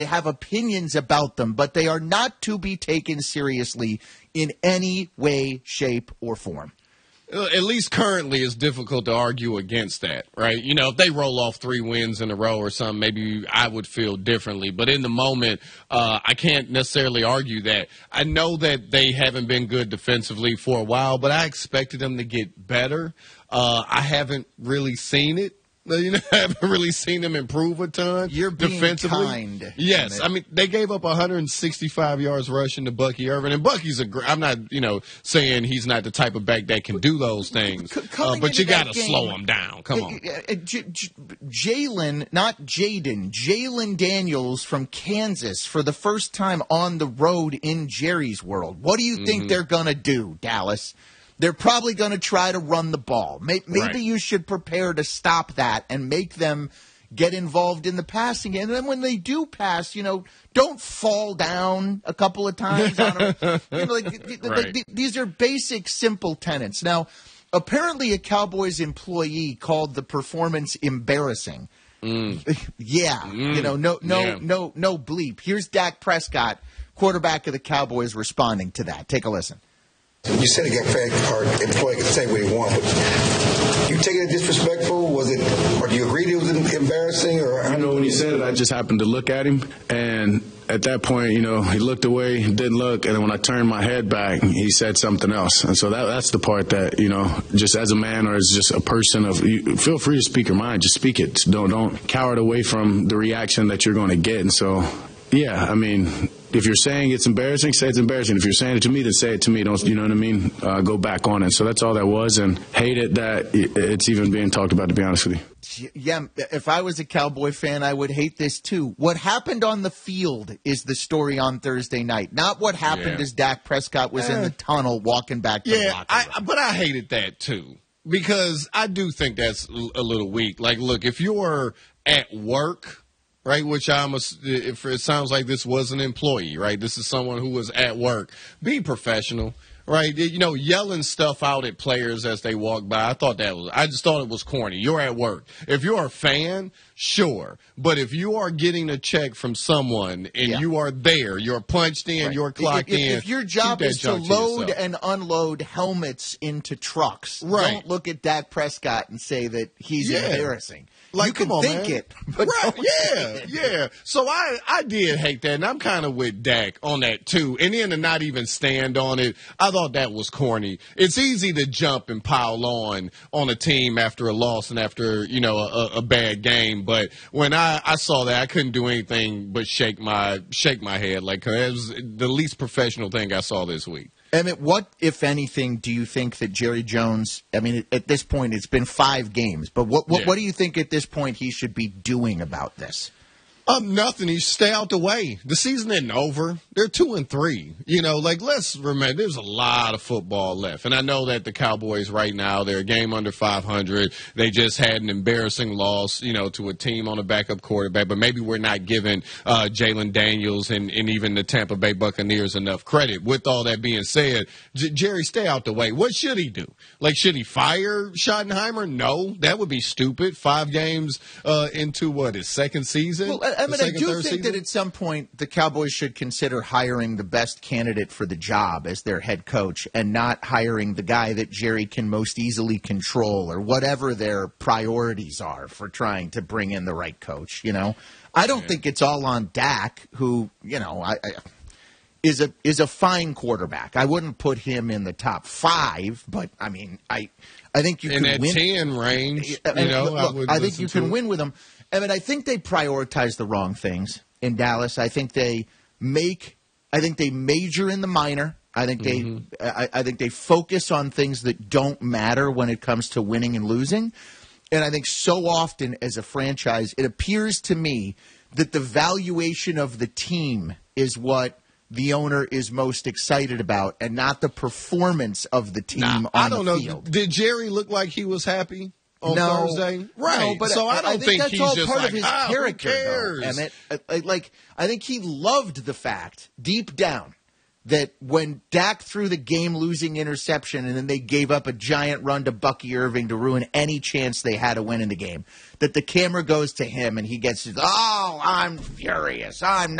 have opinions about them, but they are not to be taken seriously in any way, shape, or form. At least currently, it's difficult to argue against that, right? You know, if they roll off 3 wins in a row or something, maybe I would feel differently. But in the moment, I can't necessarily argue that. I know that they haven't been good defensively for a while, but I expected them to get better. I haven't really seen it. You know, I haven't really seen them improve a ton. You're being defensively. kind. Yes, I mean they gave up 165 yards rushing to Bucky Irvin, and Bucky's I'm not, saying he's not the type of back that can do those things, but you got to slow him down. Come on, Jalen, not Jaden, Jalen Daniels from Kansas for the first time on the road in Jerry's world. What do you think they're gonna do, Dallas? They're probably going to try to run the ball. Maybe you should prepare to stop that and make them get involved in the passing game. And then when they do pass, don't fall down a couple of times on them. These are basic, simple tenets. Now, apparently a Cowboys employee called the performance embarrassing. No bleep. Here's Dak Prescott, quarterback of the Cowboys, responding to that. Take a listen. You said our employee could say what he wants, but you take it as disrespectful? Or do you agree it was embarrassing? I know when he said it, I just happened to look at him, and at that point, he looked away, didn't look, and then when I turned my head back, he said something else. And so that's the part that, just as a man or as just a person feel free to speak your mind, just speak it. Don't cower away from the reaction that you're going to get. And so, yeah, I mean, if you're saying it's embarrassing, say it's embarrassing. If you're saying it to me, then say it to me. Don't, you know what I mean? Go back on it. So that's all that was, and hate it that it's even being talked about, to be honest with you. Yeah, if I was a Cowboy fan, I would hate this too. What happened on the field is the story on Thursday night, not what happened as Dak Prescott was in the tunnel walking back to the locker room. But I hated that too, because I do think that's a little weak. Like, look, if you're at work, right, which if it sounds like this was an employee, right? This is someone who was at work. Be professional, right? Yelling stuff out at players as they walk by. I just thought it was corny. You're at work. If you're a fan, sure. But if you are getting a check from someone and you are there, you're punched in, you're clocked in. If your job is to load and unload helmets into trucks, don't look at Dak Prescott and say that he's embarrassing. Like, you can come on, think man. it. But yeah. So I did hate that, and I'm kind of with Dak on that too. And then to not even stand on it, I thought that was corny. It's easy to jump and pile on a team after a loss and after, a bad game. But when I saw that, I couldn't do anything but shake my head. Like, it was the least professional thing I saw this week. Emmett, what, if anything, do you think that Jerry Jones, I mean, at this point, it's been 5 games, but what do you think at this point he should be doing about this? Nothing. You stay out the way. The season isn't over. They're 2-3. Let's remember, there's a lot of football left. And I know that the Cowboys right now, they're a game under 500. They just had an embarrassing loss, to a team on a backup quarterback. But maybe we're not giving Jalen Daniels and even the Tampa Bay Buccaneers enough credit. With all that being said, Jerry, stay out the way. What should he do? Should he fire Schottenheimer? No, that would be stupid. 5 games into his second season? Well, I do think that at some point the Cowboys should consider hiring the best candidate for the job as their head coach and not hiring the guy that Jerry can most easily control or whatever their priorities are for trying to bring in the right coach. I don't think it's all on Dak, who, is a fine quarterback. I wouldn't put him in the top 5, but I mean, I think you can win. In that 10 range, I think you can win with him. I mean, I think they prioritize the wrong things in Dallas. I think they major in the minor. I think they focus on things that don't matter when it comes to winning and losing. And I think so often as a franchise, it appears to me that the valuation of the team is what the owner is most excited about and not the performance of the team on the field. I don't know. Did Jerry look like he was happy on Thursday? Right. No, but so I don't think that's he's all just part like, of his who character, cares? though, Emmett. I think he loved the fact, deep down, that when Dak threw the game-losing interception and then they gave up a giant run to Bucky Irving to ruin any chance they had to win in the game, that the camera goes to him and he gets, "Oh, I'm furious. I'm